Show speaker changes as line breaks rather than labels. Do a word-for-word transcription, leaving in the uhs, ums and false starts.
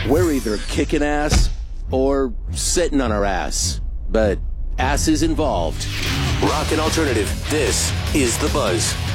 We're either kicking ass or sitting on our ass, but ass is involved.
Rock and alternative, this is The Buzz.